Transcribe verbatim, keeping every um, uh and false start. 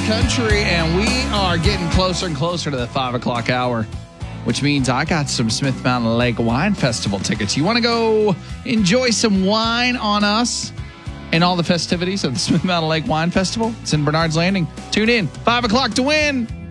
country, and we are getting closer and closer to the five o'clock hour, which means I got some Smith Mountain Lake Wine Festival tickets. You want to go enjoy some wine on us and all the festivities of the Smith Mountain Lake Wine Festival? It's in Bernard's Landing. Tune in, five o'clock to win.